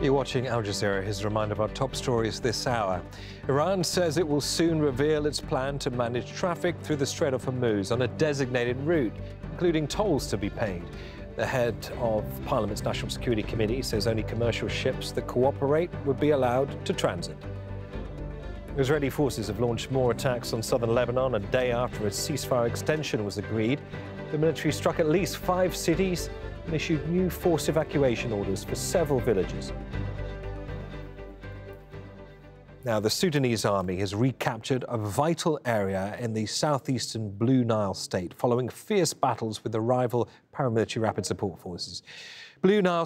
You're watching Al Jazeera. Here's a reminder of our top stories this hour. Iran says it will soon reveal its plan to manage traffic through the Strait of Hormuz on a designated route, including tolls to be paid. The head of Parliament's National Security Committee says only commercial ships that cooperate would be allowed to transit. Israeli forces have launched more attacks on southern Lebanon a day after a ceasefire extension was agreed. The military struck at least 5 cities and issued new forced evacuation orders for several villages. Now, the Sudanese army has recaptured a vital area in the southeastern Blue Nile state following fierce battles with the rival paramilitary rapid support forces. Blue Nile